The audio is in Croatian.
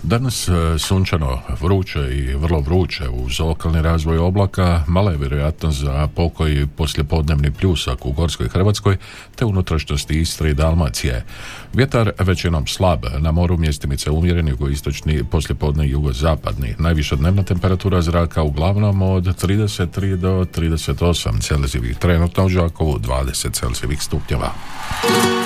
Danas sunčano, vruće i vrlo vruće uz lokalni razvoj oblaka, mala je vjerojatnost za pokoji poslijepodnevni pljusak u Gorskoj Hrvatskoj te unutrašnjosti Istre i Dalmacije. Vjetar većinom slab, na moru mjestimice umjereni, jugoistočni, poslijepodne jugozapadni. Najviša dnevna temperatura zraka uglavnom od 33 do 38 Celzijevih, trenutno u Đakovu 20 Celzijevih stupnjeva.